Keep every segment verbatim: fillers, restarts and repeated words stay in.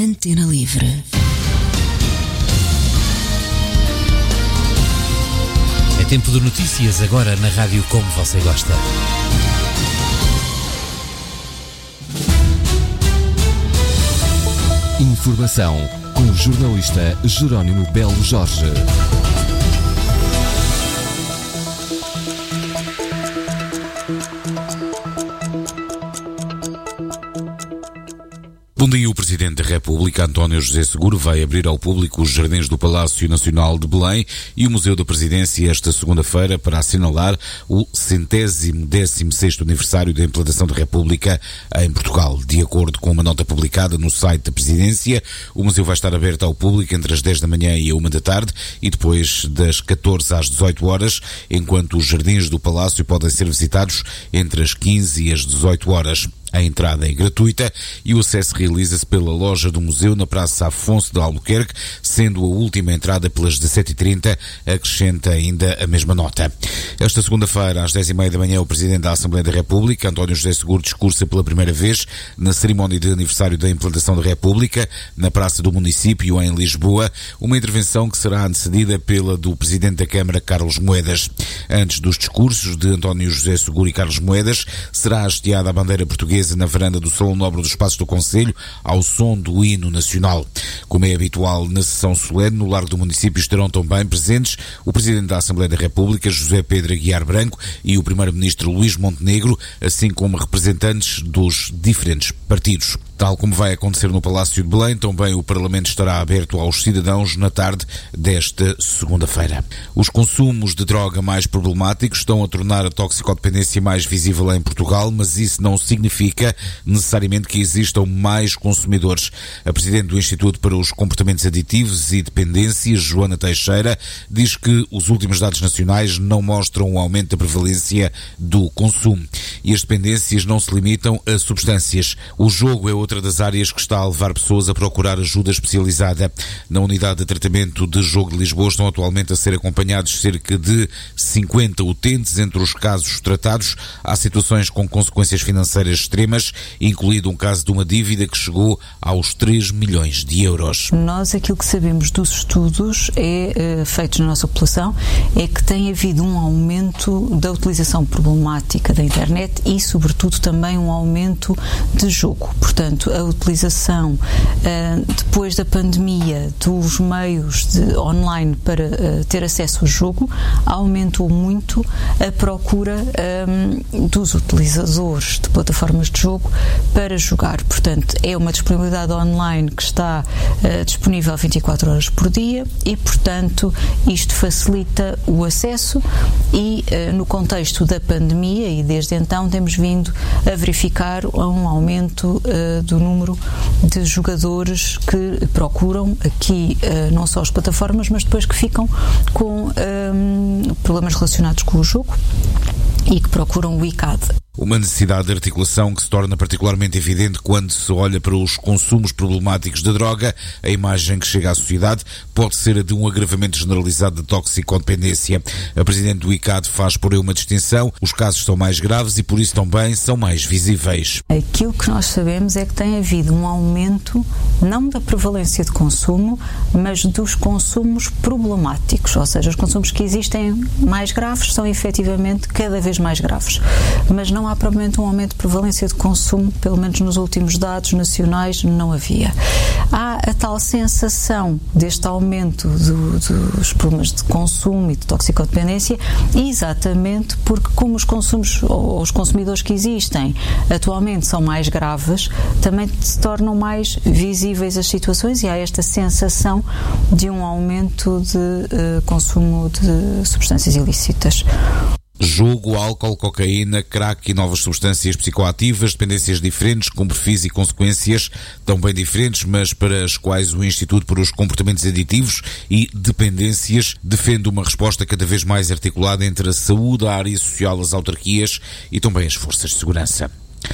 Antena Livre. É tempo de notícias agora na rádio como você gosta. Informação com o jornalista Jerónimo Belo Jorge. Bom dia. O Presidente da República, António José Seguro, vai abrir ao público os jardins do Palácio Nacional de Belém e o Museu da Presidência esta segunda-feira para assinalar o centésimo décimo sexto aniversário da implantação da República em Portugal. De acordo com uma nota publicada no site da Presidência, o museu vai estar aberto ao público entre as dez da manhã e a uma da tarde e depois das catorze às dezoito horas, enquanto os jardins do Palácio podem ser visitados entre as quinze e as dezoito horas. A entrada é gratuita e o acesso realiza-se pela loja do museu na Praça Afonso de Albuquerque, sendo a última entrada pelas dezassete e trinta, acrescenta ainda a mesma nota. Esta segunda-feira, às dez e meia da manhã, o Presidente da Assembleia da República, António José Seguro, discursa pela primeira vez na cerimónia de aniversário da implantação da República, na Praça do Município, em Lisboa, uma intervenção que será antecedida pela do Presidente da Câmara, Carlos Moedas. Antes dos discursos de António José Seguro e Carlos Moedas, será hasteada a bandeira portuguesa na varanda do Salão Nobre dos Passos do Conselho, ao som do hino nacional. Como é habitual na sessão solene, no Largo do Município estarão também presentes o Presidente da Assembleia da República, José Pedro Aguiar Branco, e o Primeiro-Ministro Luís Montenegro, assim como representantes dos diferentes partidos. Tal como vai acontecer no Palácio de Belém, também o Parlamento estará aberto aos cidadãos na tarde desta segunda-feira. Os consumos de droga mais problemáticos estão a tornar a toxicodependência mais visível em Portugal, mas isso não significa necessariamente que existam mais consumidores. A Presidente do Instituto para os Comportamentos Aditivos e Dependências, Joana Teixeira, diz que os últimos dados nacionais não mostram um aumento da prevalência do consumo. E as dependências não se limitam a substâncias. O jogo é outra outra das áreas que está a levar pessoas a procurar ajuda especializada. Na unidade de tratamento de jogo de Lisboa estão atualmente a ser acompanhados cerca de cinquenta utentes. Entre os casos tratados, há situações com consequências financeiras extremas, incluído um caso de uma dívida que chegou aos três milhões de euros. Nós, aquilo que sabemos dos estudos é, uh, feitos na nossa população, é que tem havido um aumento da utilização problemática da internet e, sobretudo, também um aumento de jogo. Portanto, a utilização uh, depois da pandemia dos meios de online para uh, ter acesso ao jogo aumentou muito a procura um, dos utilizadores de plataformas de jogo para jogar. Portanto, é uma disponibilidade online que está uh, disponível vinte e quatro horas por dia e, portanto, isto facilita o acesso e, uh, no contexto da pandemia, e desde então temos vindo a verificar um aumento uh, do número de jogadores que procuram aqui uh, não só as plataformas, mas depois que ficam com um, problemas relacionados com o jogo e que procuram o I C A D. Uma necessidade de articulação que se torna particularmente evidente quando se olha para os consumos problemáticos de droga. A imagem que chega à sociedade pode ser a de um agravamento generalizado de toxicodependência. A Presidente do I C A D faz por aí uma distinção. Os casos são mais graves e por isso também são mais visíveis. Aquilo que nós sabemos é que tem havido um aumento, não da prevalência de consumo, mas dos consumos problemáticos, ou seja, os consumos que existem mais graves são efetivamente cada vez mais graves. Mas não há propriamente um aumento de prevalência de consumo, pelo menos nos últimos dados nacionais não havia. Há a tal sensação deste aumento do, dos problemas de consumo e de toxicodependência, exatamente porque como os consumos ou os consumidores que existem atualmente são mais graves, também se tornam mais visíveis as situações e há esta sensação de um aumento de uh, consumo de substâncias ilícitas. Jogo, álcool, cocaína, crack e novas substâncias psicoativas, dependências diferentes, com perfis e consequências também diferentes, mas para as quais o Instituto para os Comportamentos Aditivos e Dependências defende uma resposta cada vez mais articulada entre a saúde, a área social, as autarquias e também as forças de segurança.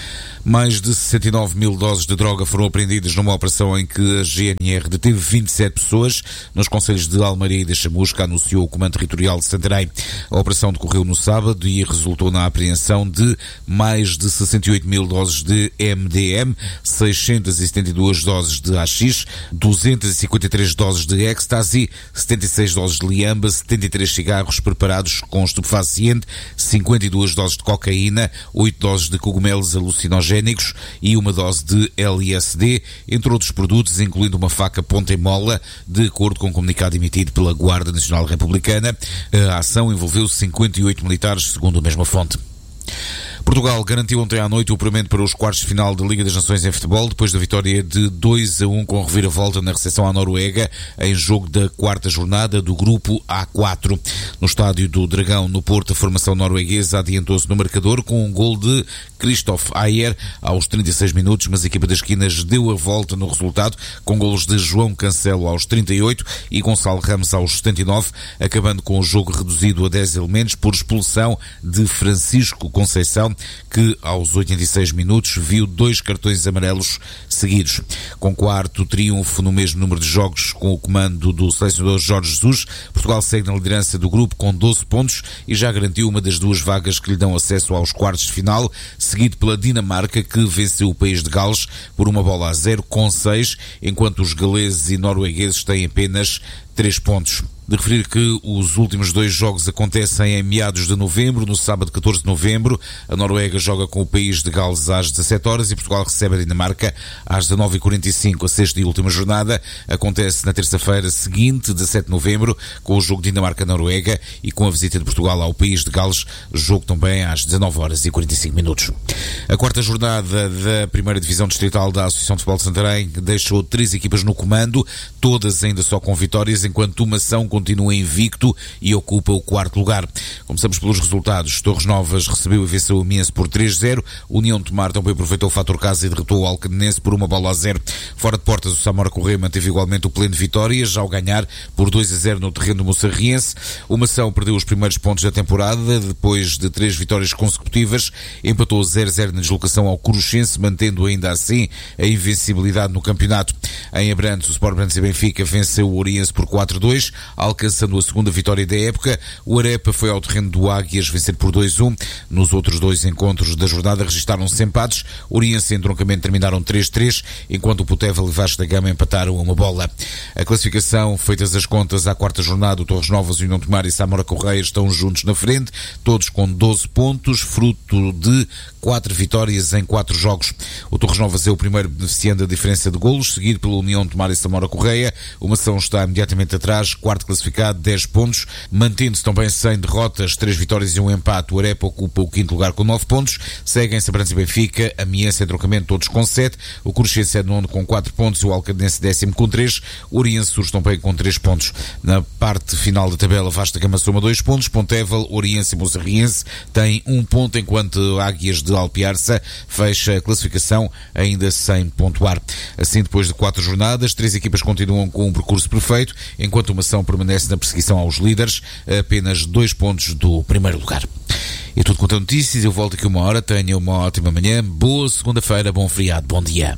Mais de sessenta e nove mil doses de droga foram apreendidas numa operação em que a G N R deteve vinte e sete pessoas nos concelhos de Almaria e de Chamusca, anunciou o Comando Territorial de Santarém. A operação decorreu no sábado e resultou na apreensão de mais de sessenta e oito mil doses de M D M, seiscentas e setenta e duas doses de haxixe, duzentas e cinquenta e três doses de ecstasy, setenta e seis doses de liamba, setenta e três cigarros preparados com estupefaciente, cinquenta e duas doses de cocaína, oito doses de cogumelos alucinogénicos e uma dose de L S D, entre outros produtos, incluindo uma faca ponta e mola, de acordo com um comunicado emitido pela Guarda Nacional Republicana. A ação envolveu cinquenta e oito militares, segundo a mesma fonte. Portugal garantiu ontem à noite o apuramento para os quartos de final da Liga das Nações em futebol, depois da vitória de dois a um com reviravolta na recepção à Noruega, em jogo da quarta jornada do grupo A quatro. No estádio do Dragão, no Porto, a formação norueguesa adiantou-se no marcador com um gol de Christoph Ayer aos trinta e seis minutos, mas a equipa das esquinas deu a volta no resultado, com golos de João Cancelo aos trinta e oito e Gonçalo Ramos aos setenta e nove, acabando com o jogo reduzido a dez elementos por expulsão de Francisco Conceição, que aos oitenta e seis minutos viu dois cartões amarelos seguidos. Com quarto triunfo no mesmo número de jogos com o comando do selecionador Jorge Jesus, Portugal segue na liderança do grupo com doze pontos e já garantiu uma das duas vagas que lhe dão acesso aos quartos de final, seguido pela Dinamarca, que venceu o país de Gales por uma bola a zero com seis, enquanto os galeses e noruegueses têm apenas três pontos. De referir que os últimos dois jogos acontecem em meados de novembro. No sábado catorze de novembro, a Noruega joga com o país de Gales às dezassete horas e Portugal recebe a Dinamarca às dezanove e quarenta e cinco. A sexta e última jornada acontece na terça-feira seguinte, dezassete de novembro, com o jogo Dinamarca-Noruega e com a visita de Portugal ao país de Gales, jogo também às dezanove horas e quarenta e cinco minutos. A quarta jornada da primeira divisão distrital da Associação de Futebol de Santarém deixou três equipas no comando, todas ainda só com vitórias, enquanto uma ação continua invicto e ocupa o quarto lugar. Começamos pelos resultados. Torres Novas recebeu e venceu o Miense por três a zero. União de Tomar também aproveitou o fator casa e derrotou o Alcadenense por uma bola a zero. Fora de portas, o Samora Correia manteve igualmente o pleno de vitórias, já ao ganhar por dois a zero no terreno do Moçarriense. O Mação perdeu os primeiros pontos da temporada, depois de três vitórias consecutivas. Empatou zero a zero na deslocação ao Coruchense, mantendo ainda assim a invencibilidade no campeonato. Em Abrantes, o Sport Brantes e Benfica venceu o Oriense por quatro a dois, alcançando a segunda vitória da época. O Arepa foi ao terreno do Águias vencer por dois a um. Nos outros dois encontros da jornada registaram-se empates. Oriense e Entroncamento terminaram três a três, enquanto o Potéval e Vasco da Gama empataram a uma bola. A classificação, feitas as contas à quarta jornada, o Torres Novas, União de Tomar e Samora Correia estão juntos na frente, todos com doze pontos, fruto de quatro vitórias em quatro jogos. O Torres Novas é o primeiro beneficiando da diferença de golos, seguido pela União de Tomar e Samora Correia. O Mação está imediatamente atrás, quarto classificado, dez pontos, mantendo-se também sem derrotas, três vitórias e um empate. O Arepa ocupa o quinto lugar com nove pontos, seguem-se Abrantes e Benfica, a Miense e Entroncamento todos com sete, o Coruchense é nono com quatro pontos e o Alcadenense décimo com três, o Oriense surge também com três pontos. Na parte final da tabela, Vasco da Gama soma dois pontos, Pontevel, Oriense e Moçarriense têm um ponto, enquanto Águias de Alpiarça fecha a classificação ainda sem pontuar. Assim, depois de quatro jornadas, três equipas continuam com um percurso perfeito, enquanto uma ação permanece na perseguição aos líderes, a apenas dois pontos do primeiro lugar. E tudo quanto a notícias, eu volto aqui uma hora, tenha uma ótima manhã, boa segunda-feira, bom feriado, bom dia.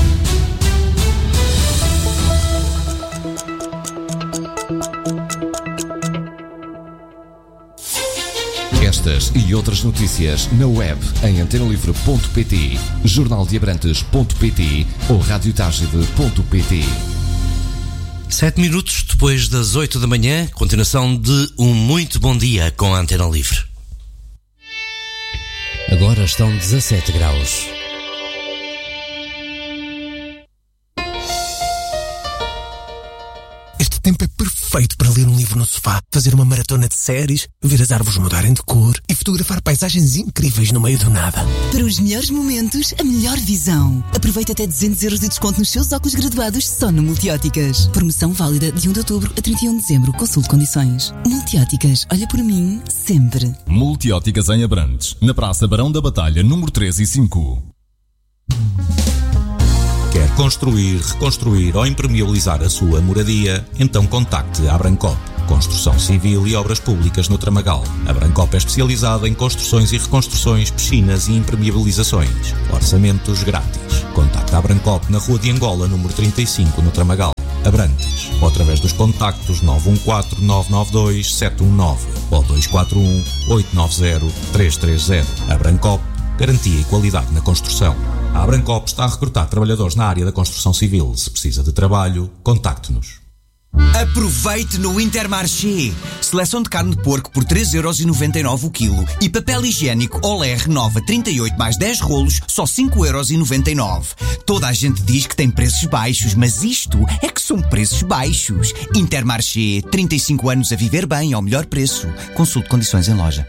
Estas e outras notícias na web em antena livre ponto pt, jornal de abrantes ponto pt ou rádio tagide ponto pt. Sete minutos depois das oito da manhã, continuação de um muito bom dia com a Antena Livre. Agora estão dezassete graus. Este tempo é perfeito para ler um livro no sofá, fazer uma maratona de séries, ver as árvores mudarem de cor e fotografar paisagens incríveis no meio do nada. Para os melhores momentos, a melhor visão. Aproveita até duzentos euros de desconto nos seus óculos graduados só no Multióticas. Promoção válida de um de outubro a trinta e um de dezembro. Consulte condições. Multióticas, olha por mim, sempre. Multióticas em Abrantes, na Praça Barão da Batalha, número três e cinco. Quer construir, reconstruir ou impermeabilizar a sua moradia? Então contacte a Abrancop. construção civil e obras públicas no Tramagal. A Brancop é especializada em construções e reconstruções, piscinas e impermeabilizações. Orçamentos grátis. Contacta a Brancop na Rua de Angola, número trinta e cinco, no Tramagal, Abrantes, ou através dos contactos nove um quatro, nove nove dois, sete um nove ou dois quatro um, oito nove zero, três três zero. A Brancop, garantia e qualidade na construção. A Brancop está a recrutar trabalhadores na área da construção civil. Se precisa de trabalho, contacte-nos. Aproveite no Intermarché. Seleção de carne de porco por três euros e noventa e nove o quilo e papel higiênico Olé Renova trinta e oito mais dez rolos, só cinco euros e noventa e nove. Toda a gente diz que tem preços baixos, mas isto é que são preços baixos. Intermarché, trinta e cinco anos a viver bem ao melhor preço. Consulte condições em loja.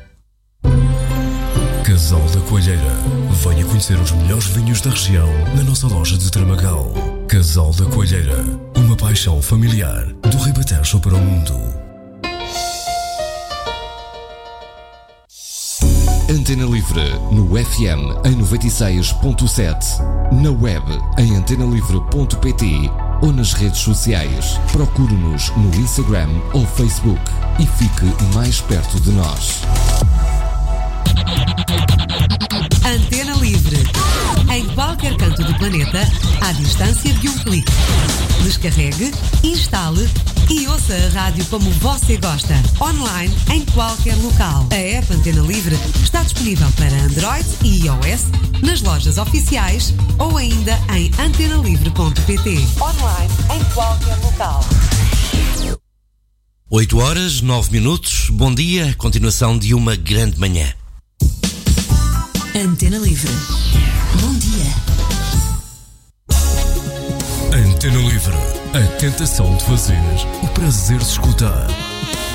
Casal da Coalheira. Venha conhecer os melhores vinhos da região na nossa loja de Tramagal. Casal da Coalheira. Uma paixão familiar do Ribatejo para o mundo. Antena Livre no F M em noventa e seis ponto sete, na web em antena livre ponto pt ou nas redes sociais. Procure-nos no Instagram ou Facebook e fique mais perto de nós. Antena Livre. Em qualquer canto do planeta, à distância de um clique. Descarregue, instale e ouça a rádio como você gosta. Online, em qualquer local. A app Antena Livre está disponível para Android e iOS nas lojas oficiais ou ainda em antena livre ponto pt. Online, em qualquer local. oito horas, nove minutos. Bom dia. Continuação de uma grande manhã. Antena Livre. Bom dia. Antena Livre. A tentação de fazer, o prazer de escutar.